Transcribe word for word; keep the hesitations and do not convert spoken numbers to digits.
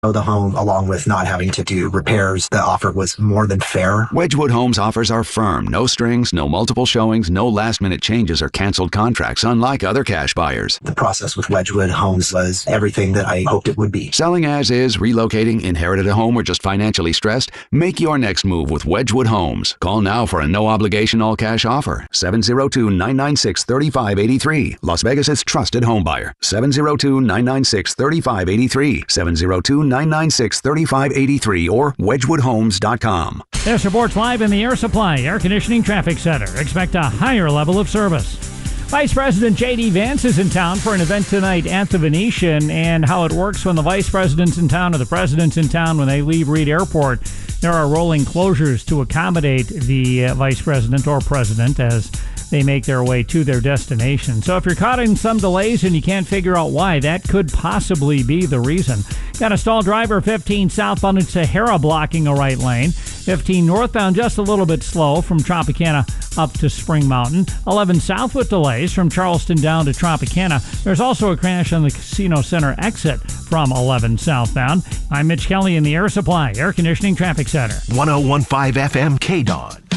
the home along with not having to do repairs. The offer was more than fair. Wedgwood Homes offers are firm, no strings, no multiple showings, no last-minute changes or canceled contracts, unlike other cash buyers. The process with Wedgwood Homes was everything that I hoped it would be. Selling as is, relocating, inherited a home, or just financially stressed? Make your next move with Wedgwood Homes. Call now for a no-obligation all-cash offer. seven oh two, nine nine six, three five eight three. Las Vegas' trusted home buyer. seven oh two, nine nine six, three five eight three. seven oh two, nine nine six, three five eight three or wedgwood homes dot com. This reports live in the Air Supply Air Conditioning Traffic Center. Expect a higher level of service. Vice President J D. Vance is in town for an event tonight at the Venetian, and how it works when the Vice President's in town or the President's in town when they leave Reed Airport. There are rolling closures to accommodate the uh, Vice President or President as they make their way to their destination. So if you're caught in some delays and you can't figure out why, that could possibly be the reason. Got a stalled driver fifteen southbound in Sahara blocking a right lane. fifteen northbound just a little bit slow from Tropicana up to Spring Mountain. eleven south with delays from Charleston down to Tropicana. There's also a crash on the Casino Center exit from eleven southbound. I'm Mitch Kelly in the Air Supply Air Conditioning Traffic Center. one oh one point five F M K D O D.